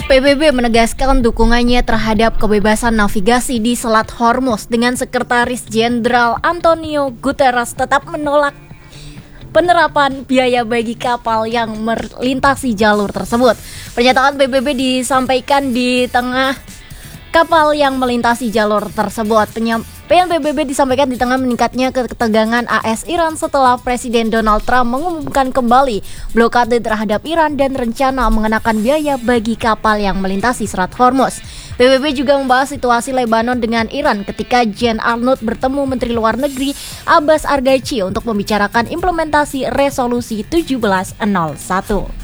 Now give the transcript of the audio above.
PBB menegaskan dukungannya terhadap kebebasan navigasi di Selat Hormuz dengan Sekretaris Jenderal Antonio Guterres tetap menolak penerapan biaya bagi kapal yang melintasi jalur tersebut. Pernyataan PBB disampaikan di tengah kapal yang melintasi jalur tersebut. Penyampaian PBB disampaikan di tengah meningkatnya ketegangan AS-Iran setelah Presiden Donald Trump mengumumkan kembali blokade terhadap Iran dan rencana mengenakan biaya bagi kapal yang melintasi Selat Hormuz. PBB juga membahas situasi Lebanon dengan Iran ketika Jen Arnold bertemu Menteri Luar Negeri Abbas Araghchi untuk membicarakan implementasi resolusi 1701.